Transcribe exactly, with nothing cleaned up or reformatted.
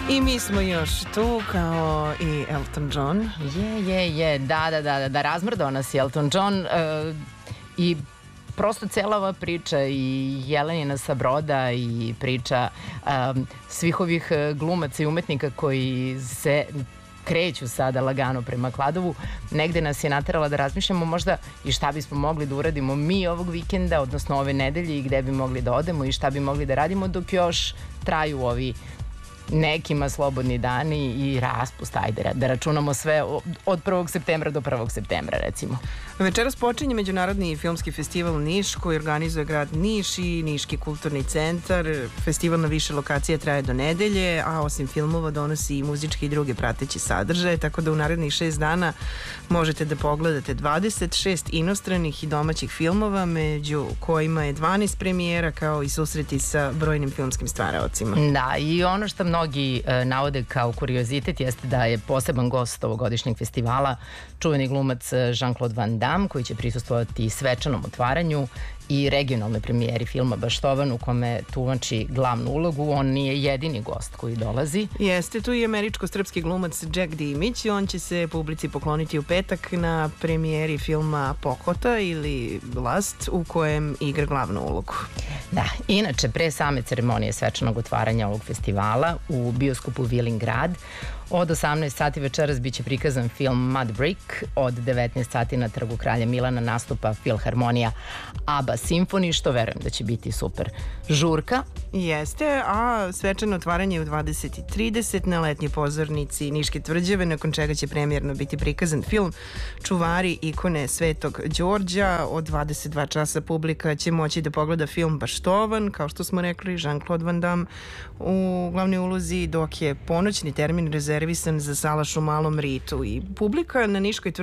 I mi smo još tu kao i Elton John. Je, je, je, da, da, da, da, razmrdao nas je Elton John uh, i prosto cela ova priča i Jelenina sa broda i priča um, svih ovih glumaca i umetnika koji se kreću sada lagano prema Kladovu, negde nas je naterala da razmišljamo možda i šta bismo mogli da uradimo mi ovog vikenda, odnosno ove nedelje i gde bi mogli da odemo i šta bi mogli da radimo dok još traju ovi nekima slobodni dani i raspust, ajde da računamo sve od prvog septembra do prvog septembra recimo. Večeras počinje Međunarodni filmski festival Niš koji organizuje grad Niš i Niški kulturni centar. Festival na više lokacija traje do nedelje, a osim filmova donosi i muzičke i druge prateće sadržaje, tako da u narednih šest dana možete da pogledate dvadeset šest inostranih i domaćih filmova, među kojima je dvanaest premijera kao i susreti sa brojnim filmskim stvaraocima. Da, i ono što mnogi e, navode kao kuriozitet jeste da je poseban gost ovogodišnjeg festivala čuveni glumac Jean-Claude Van Damme koji će prisustvovati svečanom otvaranju i regionalnoj premijeri filma Baštovan u kome tumači glavnu ulogu. On nije jedini gost koji dolazi. Jeste, tu i američko-srpski glumac Jack Dimić i on će se publici pokloniti u petak na premijeri filma Pokota ili Last u kojem igra glavnu ulogu. Da, inače pre same ceremonije svečanog otvaranja ovog festivala u bioskopu Vilin grad od osamnaest sati večeras biće prikazan film Mud Brick, od devetnaest sati na Trgu kralja Milana nastupa Filharmonija ABBA Simfoni, što verujem da će biti super. Žurka? Jeste, a svečano otvaranje je u dvadeset i trideset na letnjoj pozornici Niške tvrđave, nakon čega će premijerno biti prikazan film Čuvari ikone Svetog Đorđa. Od dvadeset dva časa publika će moći da pogleda film Baštovan, kao što smo rekli, Jean-Claude Van Damme u glavnoj ulozi, dok je ponoćni termin rezervisan za Salaš u Malom Ritu. I publika na Niškoj tvrđavi